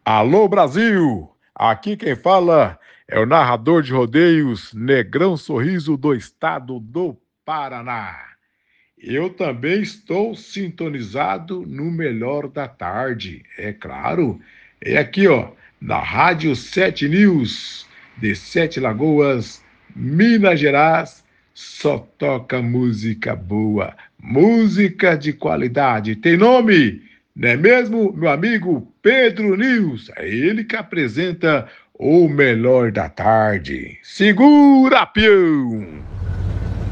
Alô Brasil! Aqui quem fala é o narrador de rodeios Negrão Sorriso do estado do Paraná. Eu também estou sintonizado no melhor da tarde, é claro. É aqui, ó, na Rádio 7 News, de Sete Lagoas, Minas Gerais. Só toca música boa, música de qualidade. Tem nome, não é mesmo, meu amigo Pedro News? É ele que apresenta o melhor da tarde. Segura, peão!